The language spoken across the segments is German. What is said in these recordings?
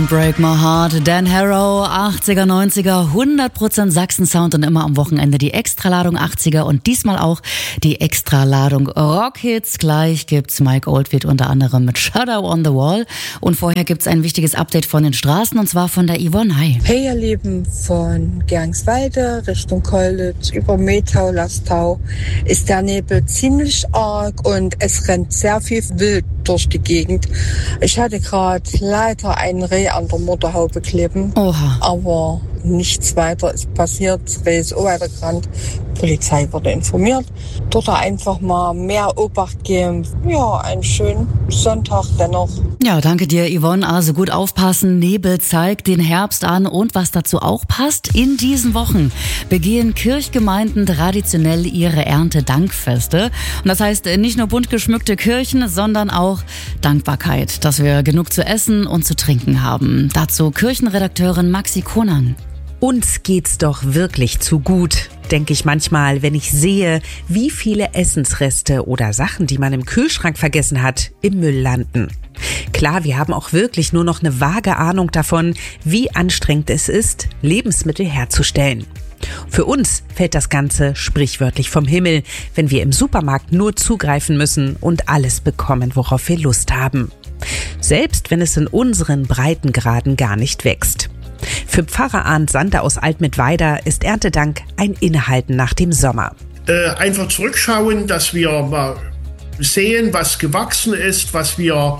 Break My Heart, Dan Harrow, 80er, 90er, 100% Sachsen-Sound und immer am Wochenende die Extraladung 80er und diesmal auch die Extraladung Rockhits. Gleich gibt's Mike Oldfield unter anderem mit Shadow on the Wall und vorher gibt's ein wichtiges Update von den Straßen und zwar von der Yvonne. Hi. Hey ihr Lieben, von Gernswalde Richtung Kollitz über Metau, Lastau ist der Nebel ziemlich arg und es rennt sehr viel wild durch die Gegend. Ich hatte gerade leider einen Reh an der Motorhaube kleben. Oha. Aber nichts weiter ist passiert. Das Reh ist auch weitergerannt. Polizei wurde informiert. Dort einfach mal mehr Obacht geben. Ja, einen schönen Sonntag dennoch. Ja, danke dir, Yvonne. Also gut aufpassen. Nebel zeigt den Herbst an und was dazu auch passt. In diesen Wochen begehen Kirchgemeinden traditionell ihre Erntedankfeste. Und das heißt nicht nur bunt geschmückte Kirchen, sondern auch Dankbarkeit, dass wir genug zu essen und zu trinken haben. Dazu Kirchenredakteurin Maxi Konan. Uns geht's doch wirklich zu gut, denke ich manchmal, wenn ich sehe, wie viele Essensreste oder Sachen, die man im Kühlschrank vergessen hat, im Müll landen. Klar, wir haben auch wirklich nur noch eine vage Ahnung davon, wie anstrengend es ist, Lebensmittel herzustellen. Für uns fällt das Ganze sprichwörtlich vom Himmel, wenn wir im Supermarkt nur zugreifen müssen und alles bekommen, worauf wir Lust haben. Selbst wenn es in unseren Breitengraden gar nicht wächst. Für Pfarrer Arndt Sander aus Altmittweida ist Erntedank ein Innehalten nach dem Sommer. Einfach zurückschauen, dass wir mal sehen, was gewachsen ist, was wir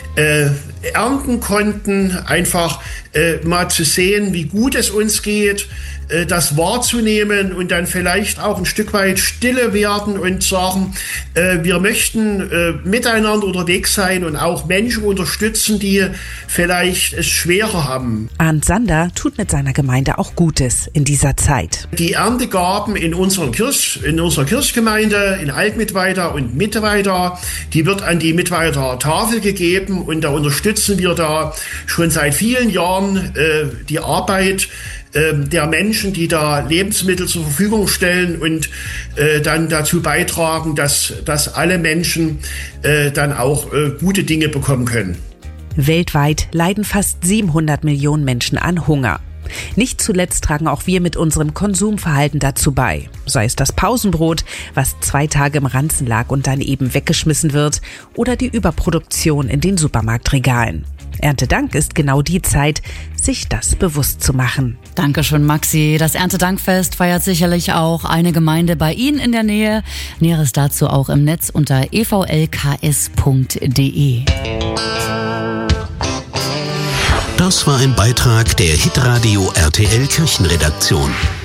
ernten konnten. Einfach mal zu sehen, wie gut es uns geht, das wahrzunehmen und dann vielleicht auch ein Stück weit stille werden und sagen, wir möchten miteinander unterwegs sein und auch Menschen unterstützen, die vielleicht es schwerer haben. Arndt Sander tut mit seiner Gemeinde auch Gutes in dieser Zeit. Die Erntegaben in unserer Kirchgemeinde in Altmittweida und Mittweida, die wird an die Mittweider Tafel gegeben und da unterstützen wir da schon seit vielen Jahren die Arbeit der Menschen, die da Lebensmittel zur Verfügung stellen und dann dazu beitragen, dass alle Menschen dann auch gute Dinge bekommen können. Weltweit leiden fast 700 Millionen Menschen an Hunger. Nicht zuletzt tragen auch wir mit unserem Konsumverhalten dazu bei. Sei es das Pausenbrot, was 2 Tage im Ranzen lag und dann eben weggeschmissen wird, oder die Überproduktion in den Supermarktregalen. Erntedank ist genau die Zeit, sich das bewusst zu machen. Dankeschön, Maxi. Das Erntedankfest feiert sicherlich auch eine Gemeinde bei Ihnen in der Nähe. Näheres dazu auch im Netz unter evlks.de. Das war ein Beitrag der Hitradio RTL Kirchenredaktion.